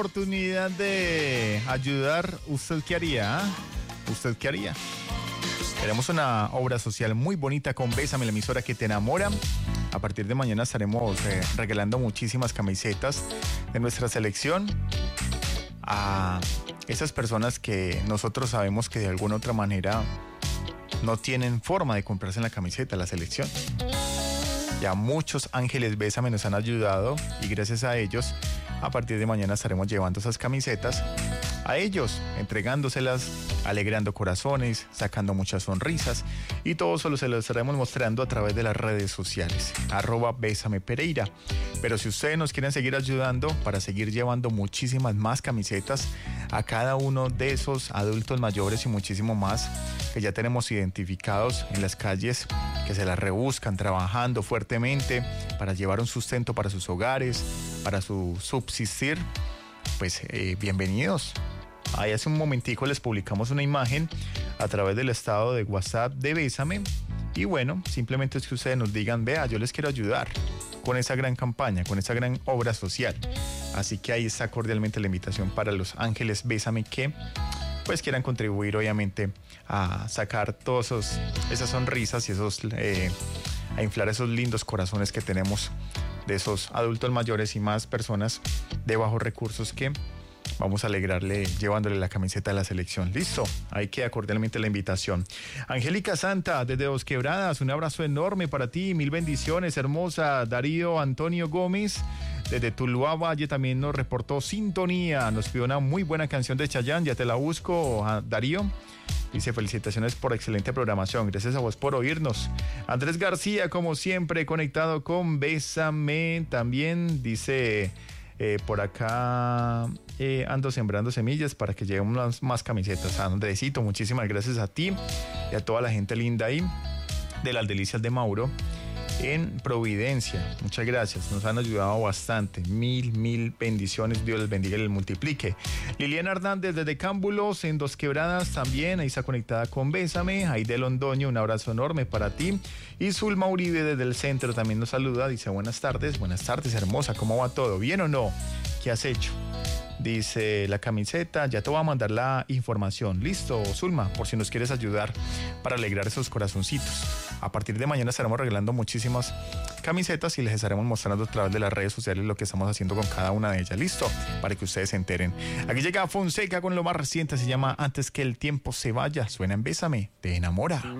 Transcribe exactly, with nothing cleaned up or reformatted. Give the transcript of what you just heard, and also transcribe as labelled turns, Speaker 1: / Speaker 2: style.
Speaker 1: Oportunidad de ayudar, ¿usted qué haría? ¿Usted qué haría? Tenemos una obra social muy bonita con Bésame, la emisora que te enamora. A partir de mañana estaremos eh, regalando muchísimas camisetas de nuestra selección a esas personas que nosotros sabemos que de alguna otra manera no tienen forma de comprarse en la camiseta, la selección. Ya muchos ángeles Bésame nos han ayudado y gracias a ellos, a partir de mañana estaremos llevando esas camisetas a ellos, entregándoselas, alegrando corazones, sacando muchas sonrisas y todo solo se lo estaremos mostrando a través de las redes sociales, arroba Bésame Pereira. Pero si ustedes nos quieren seguir ayudando para seguir llevando muchísimas más camisetas a cada uno de esos adultos mayores y muchísimo más que ya tenemos identificados en las calles, que se las rebuscan trabajando fuertemente para llevar un sustento para sus hogares, para su subsistir, pues eh, bienvenidos. Ahí hace un momentico les publicamos una imagen a través del estado de WhatsApp de Bésame y bueno, simplemente es que ustedes nos digan, vea, yo les quiero ayudar con esa gran campaña, con esa gran obra social. Así que ahí está cordialmente la invitación para los ángeles Bésame que pues quieran contribuir obviamente a sacar todas esos, esas sonrisas y esos eh, a inflar esos lindos corazones que tenemos de esos adultos mayores y más personas de bajos recursos que vamos a alegrarle llevándole la camiseta de la selección. Listo, ahí queda cordialmente la invitación. Angélica Santa, desde Dos Quebradas, un abrazo enorme para ti, mil bendiciones, hermosa. Darío Antonio Gómez, desde Tuluá Valle, también nos reportó sintonía, nos pidió una muy buena canción de Chayanne, ya te la busco, Darío. Dice, felicitaciones por excelente programación, gracias a vos por oírnos. Andrés García, como siempre, conectado con Bésame, también dice... Eh, por acá eh, ando sembrando semillas para que lleguen más, más camisetas. Andresito, muchísimas gracias a ti y a toda la gente linda ahí de las Delicias de Mauro en Providencia. Muchas gracias, nos han ayudado bastante. Mil, mil bendiciones, Dios les bendiga y les multiplique. Liliana Hernández desde Cámbulos en Dos Quebradas también, ahí está conectada con Bésame. Aide Londoño, un abrazo enorme para ti. Y Zulma Uribe desde el centro también nos saluda, dice buenas tardes, buenas tardes hermosa, ¿cómo va todo? ¿Bien o no? ¿Qué has hecho? Dice la camiseta, ya te voy a mandar la información. Listo, Zulma, por si nos quieres ayudar para alegrar esos corazoncitos. A partir de mañana estaremos regalando muchísimas camisetas y les estaremos mostrando a través de las redes sociales lo que estamos haciendo con cada una de ellas. Listo, para que ustedes se enteren. Aquí llega Fonseca con lo más reciente, se llama Antes que el tiempo se vaya. Suena en Bésame, te enamora.